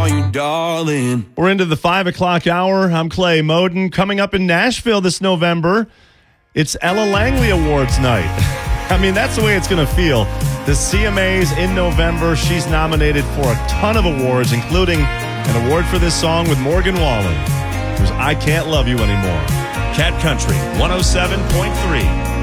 call you darling. We're into the 5 o'clock hour. I'm Clay Moden. Coming up in Nashville this November, it's Ella Langley Awards night. I mean, that's the way it's going to feel. The CMAs in November. She's nominated for a ton of awards, including an award for this song with Morgan Wallen, who's I Can't Love You Anymore. Cat Country 107.3.